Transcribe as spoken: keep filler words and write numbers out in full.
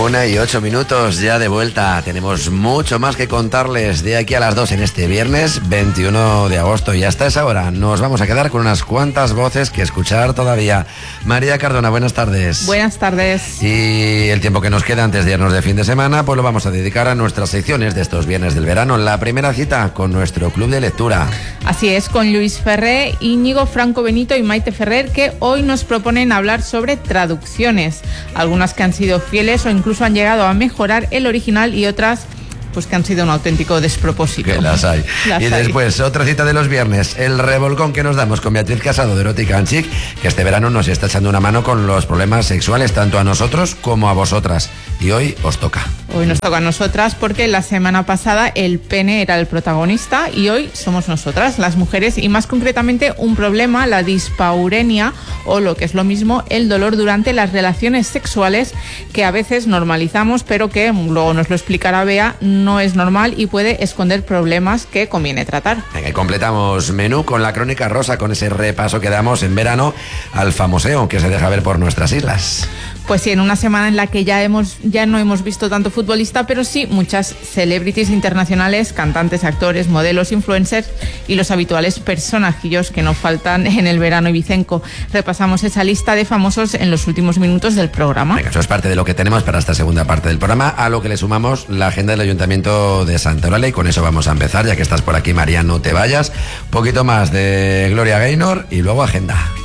Una y ocho minutos ya de vuelta. Tenemos mucho más que contarles de aquí a las dos en este viernes veintiuno de agosto. Y hasta esa hora nos vamos a quedar con unas cuantas voces que escuchar todavía. María Cardona, buenas tardes. Buenas tardes. Y el tiempo que nos queda antes de irnos de fin de semana, pues lo vamos a dedicar a nuestras secciones de estos viernes del verano. La primera cita con nuestro club de lectura. Así es, con Luis Ferré, Íñigo, Franco Benito y Maite Ferrer, que hoy nos proponen hablar sobre traducciones. Algunas que han sido fieles o incluso han llegado a mejorar el original y otras pues que han sido un auténtico despropósito. Que las hay. Las y hay. Después, otra cita de los viernes, el revolcón que nos damos con Beatriz Casado de Erótica and Chic, que este verano nos está echando una mano con los problemas sexuales, tanto a nosotros como a vosotras. Y hoy os toca. Hoy nos toca a nosotras porque la semana pasada el pene era el protagonista y hoy somos nosotras, las mujeres, y más concretamente un problema, la dispaurenia, o lo que es lo mismo, el dolor durante las relaciones sexuales, que a veces normalizamos, pero que luego nos lo explicará Bea, no es normal y puede esconder problemas que conviene tratar. Venga, y completamos menú con la crónica rosa, con ese repaso que damos en verano al famoseo que se deja ver por nuestras islas. Pues sí, en una semana en la que ya hemos ya no hemos visto tanto futbolista, pero sí muchas celebrities internacionales, cantantes, actores, modelos, influencers y los habituales personajillos que no faltan en el verano ibicenco. Repasamos esa lista de famosos en los últimos minutos del programa. Venga, eso es parte de lo que tenemos para esta segunda parte del programa, a lo que le sumamos la agenda del Ayuntamiento de Santa Eulalia, y con eso vamos a empezar, ya que estás por aquí, María, no te vayas. Un poquito más de Gloria Gaynor y luego agenda.